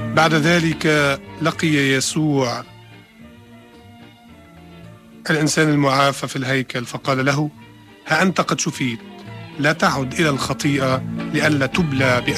بعد ذلك لقي يسوع الإنسان المعافى في الهيكل فقال له: ها أنت قد شفيت، لا تعد إلى الخطيئة لئلا تبلى